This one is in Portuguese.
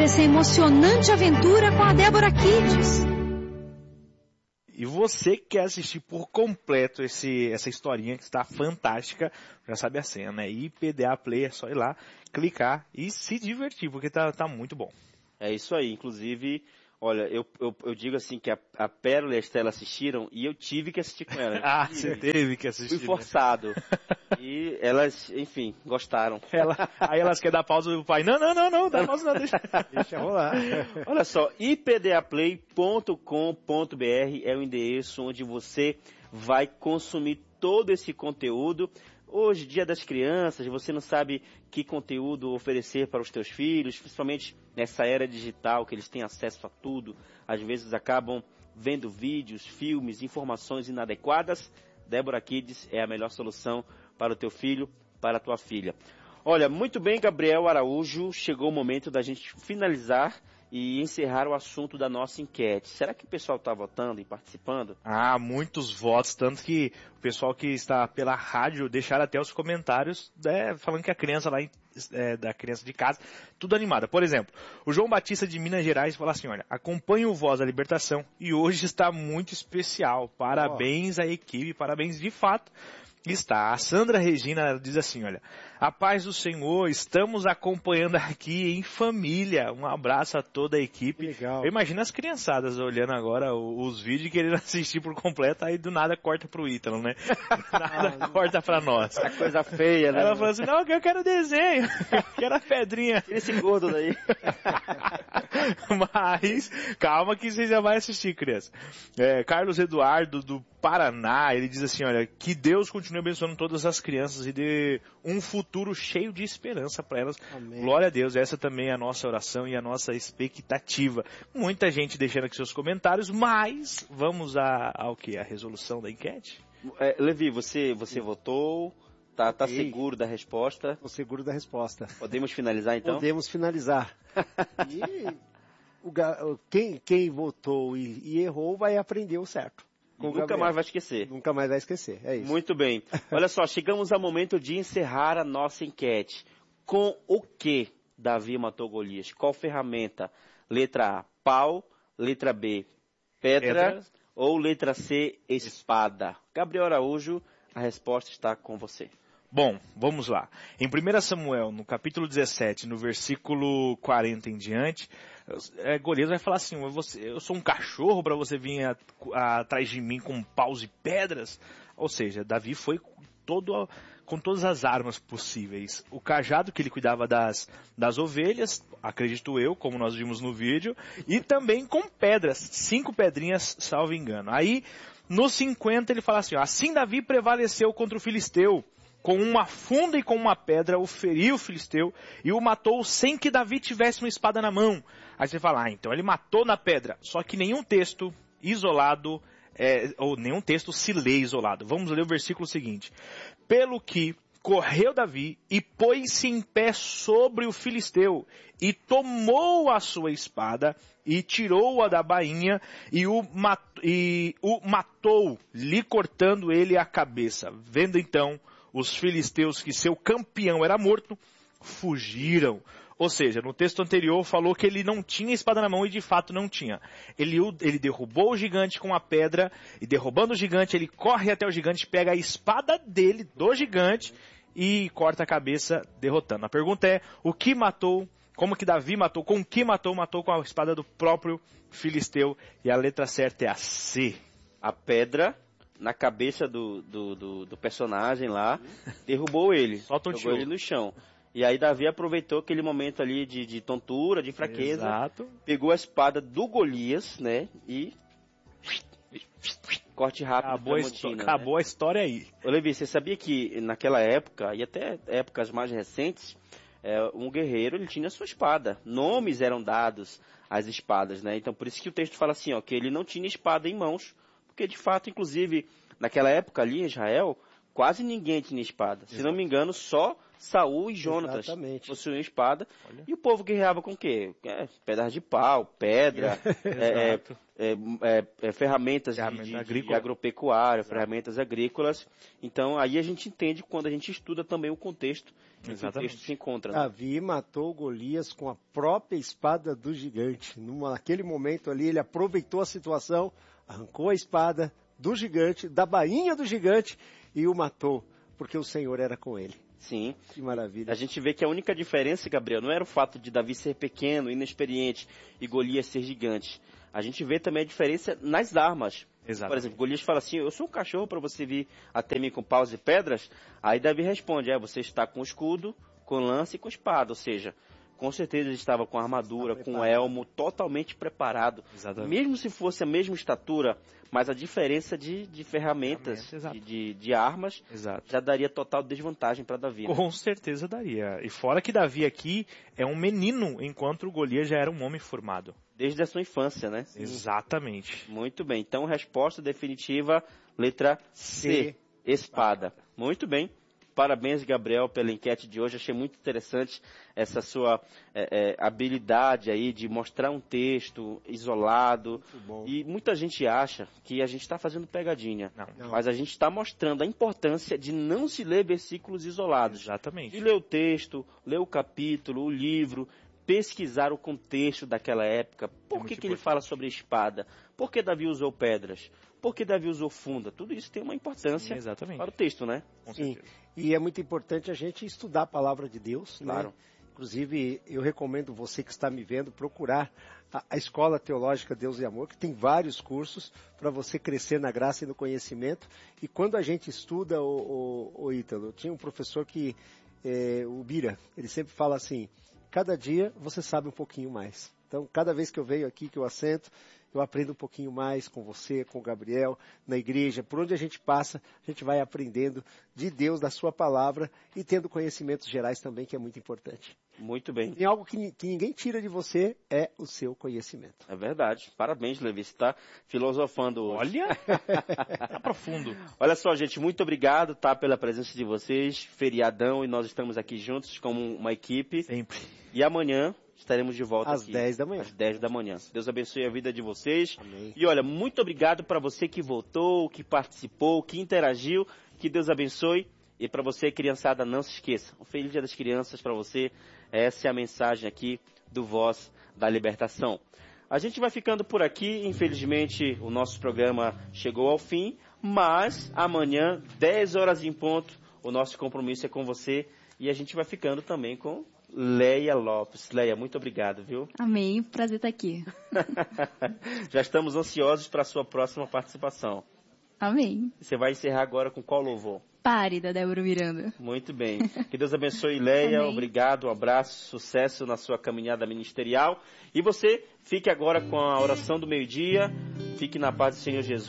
essa emocionante aventura com a Débora Kids. E você que quer assistir por completo essa historinha que está fantástica, já sabe a senha, né? IPDA Play, é só ir lá, clicar e se divertir, porque tá muito bom. É isso aí, inclusive, olha, eu digo assim que a Pérola e a Estela assistiram e eu tive que assistir com elas. Você teve que assistir. Fui forçado. E elas, enfim, gostaram. Aí elas querem dar pausa do pai. Não, dá pausa não, deixa rolar. Olha só, ipdaplay.com.br é o endereço onde você vai consumir todo esse conteúdo. Hoje, Dia das Crianças, você não sabe que conteúdo oferecer para os teus filhos, principalmente nessa era digital, que eles têm acesso a tudo. Às vezes acabam vendo vídeos, filmes, informações inadequadas. Débora Kids é a melhor solução para o teu filho, para a tua filha. Olha, muito bem, Gabriel Araújo, chegou o momento da gente finalizar e encerrar o assunto da nossa enquete. Será que o pessoal está votando e participando? Muitos votos, tanto que o pessoal que está pela rádio deixaram até os comentários, falando que a criança lá, da criança de casa, tudo animada. Por exemplo, o João Batista de Minas Gerais fala assim, olha, acompanho o Voz da Libertação e hoje está muito especial. Parabéns à equipe, parabéns de fato. Está. A Sandra Regina diz assim, olha, a paz do Senhor, estamos acompanhando aqui em família. Um abraço a toda a equipe. Legal. Eu imagino as criançadas olhando agora os vídeos e querendo assistir por completo, aí do nada corta pro Ítalo, né? Nada corta pra nós. É coisa feia, né? Ela falou assim, não, eu quero desenho, eu quero a pedrinha. Tira esse gordo daí. Mas, calma que você já vai assistir, criança. Carlos Eduardo, do Paraná, ele diz assim, olha, que Deus continue abençoando todas as crianças e dê um futuro cheio de esperança para elas. Amém. Glória a Deus, essa também é a nossa oração e a nossa expectativa. Muita gente deixando aqui seus comentários, mas vamos ao que? A resolução da enquete? Levi, você votou, tá seguro da resposta? Estou seguro da resposta. Podemos finalizar então? Podemos finalizar. E quem votou e errou vai aprender o certo. Nunca mais vai esquecer. Nunca mais vai esquecer, é isso. Muito bem. Olha só, chegamos ao momento de encerrar a nossa enquete. Com o que Davi matou Golias? Qual ferramenta? Letra A, pau. Letra B, pedra. Ou letra C, espada? Gabriel Araújo, a resposta está com você. Bom, vamos lá. Em 1 Samuel, no capítulo 17, no versículo 40 em diante, Golias vai falar assim, eu sou um cachorro para você vir atrás de mim com paus e pedras? Ou seja, Davi foi com todas as armas possíveis. O cajado que ele cuidava das ovelhas, acredito eu, como nós vimos no vídeo, e também com pedras, 5 pedrinhas, salvo engano. Aí, no 50, ele fala assim, assim Davi prevaleceu contra o filisteu, com uma funda e com uma pedra, o feriu o filisteu e o matou sem que Davi tivesse uma espada na mão. Aí você fala, então ele matou na pedra. Só que nenhum texto isolado, ou nenhum texto se lê isolado. Vamos ler o versículo seguinte. Pelo que correu Davi e pôs-se em pé sobre o filisteu e tomou a sua espada e tirou-a da bainha e o matou, lhe cortando ele a cabeça. Vendo então os filisteus que seu campeão era morto, fugiram. Ou seja, no texto anterior falou que ele não tinha espada na mão e de fato não tinha. Ele derrubou o gigante com a pedra e derrubando o gigante ele corre até o gigante, pega a espada dele, do gigante e corta a cabeça derrotando. A pergunta é, o que matou? Como que Davi matou? Com o que matou? Matou com a espada do próprio filisteu. E a letra certa é a C. A pedra na cabeça do personagem lá, derrubou ele, jogou ele no chão. E aí Davi aproveitou aquele momento ali de tontura, de fraqueza, exato, pegou a espada do Golias, né, e corte rápido. Acabou a história aí. Ô Levi, você sabia que naquela época, e até épocas mais recentes, um guerreiro ele tinha sua espada, nomes eram dados às espadas, né, então por isso que o texto fala assim, que ele não tinha espada em mãos, porque de fato, inclusive, naquela época ali em Israel, quase ninguém tinha espada. Se não me engano, só Saul e Jonatas Exatamente. possuíam espada. Olha. E o povo guerreava com o quê? Pedaços de pau, pedra, Exato. ferramentas Ferramenta de agrícola. agropecuária, ferramentas agrícolas. Então, aí a gente entende quando a gente estuda também o contexto em que o Exatamente. texto se encontra. Né? Davi matou Golias com a própria espada do gigante. Naquele momento ali, ele aproveitou a situação, arrancou a espada do gigante, da bainha do gigante, e o matou, porque o Senhor era com ele. Sim. Que maravilha. A gente vê que a única diferença, Gabriel, não era o fato de Davi ser pequeno, inexperiente, e Golias ser gigante. A gente vê também a diferença nas armas. Exatamente. Por exemplo, Golias fala assim, eu sou um cachorro para você vir até mim com paus e pedras. Aí Davi responde, você está com escudo, com lança e com espada. Ou seja, com certeza ele estava com armadura, com elmo, totalmente preparado. Exatamente. Mesmo se fosse a mesma estatura, mas a diferença de ferramentas, Exato. de armas, Exato. já daria total desvantagem para Davi. Né? Com certeza daria. E fora que Davi aqui é um menino, enquanto o Golias já era um homem formado. Desde a sua infância, né? Exatamente. Muito bem. Então, resposta definitiva, letra C, espada. Muito bem. Parabéns, Gabriel, pela enquete de hoje. Achei muito interessante essa sua habilidade aí de mostrar um texto isolado. Muito bom. E muita gente acha que a gente está fazendo pegadinha. Não. Mas a gente está mostrando a importância de não se ler versículos isolados. Exatamente. De ler o texto, ler o capítulo, o livro, pesquisar o contexto daquela época. Por que ele fala sobre espada? Por que Davi usou pedras? Por que Davi usou funda? Tudo isso tem uma importância para o texto, né? Com Sim. certeza. E é muito importante a gente estudar a palavra de Deus. Claro. Né? Inclusive, eu recomendo você que está me vendo procurar a Escola Teológica Deus e Amor, que tem vários cursos para você crescer na graça e no conhecimento. E quando a gente estuda, o Ítalo, tinha um professor que, o Bira, ele sempre fala assim, cada dia você sabe um pouquinho mais. Então, cada vez que eu venho aqui, que eu assento, eu aprendo um pouquinho mais com você, com o Gabriel, na igreja. Por onde a gente passa, a gente vai aprendendo de Deus, da sua palavra e tendo conhecimentos gerais também, que é muito importante. Muito bem. Tem algo que ninguém tira de você, é o seu conhecimento. É verdade. Parabéns, Levi. Você está filosofando hoje. Olha, tá profundo. Olha só, gente, muito obrigado, pela presença de vocês. Feriadão, e nós estamos aqui juntos como uma equipe. Sempre. E amanhã estaremos de volta Às aqui. 10 da manhã. Às 10 da manhã. Deus abençoe a vida de vocês. Amém. E olha, muito obrigado para você que votou, que participou, que interagiu. Que Deus abençoe. E para você, criançada, não se esqueça. Um feliz Dia das Crianças para você. Essa é a mensagem aqui do Voz da Libertação. A gente vai ficando por aqui. Infelizmente, o nosso programa chegou ao fim. Mas amanhã, 10 horas em ponto, o nosso compromisso é com você. E a gente vai ficando também com Leia Lopes. Leia, muito obrigado, viu? Amém, prazer estar aqui. Já estamos ansiosos para a sua próxima participação. Amém. Você vai encerrar agora com qual louvor? Pare, da Débora Miranda. Muito bem. Que Deus abençoe, Leia. Amém. Obrigado, um abraço, sucesso na sua caminhada ministerial. E você, fique agora com a oração do meio-dia. Fique na paz do Senhor Jesus.